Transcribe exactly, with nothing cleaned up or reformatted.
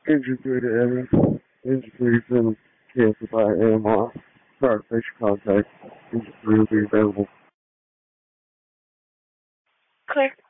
Injury due to Evans. Injury three has been canceled by A M R. Sorry, facial contact. Injury three will be available. Clear.